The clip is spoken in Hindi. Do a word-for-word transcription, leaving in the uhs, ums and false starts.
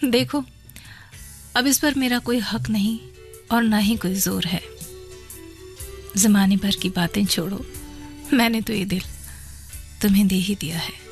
देखो, अब इस पर मेरा कोई हक नहीं और ना ही कोई जोर है। ज़माने भर की बातें छोड़ो, मैंने तो ये दिल तुम्हें दे ही दिया है।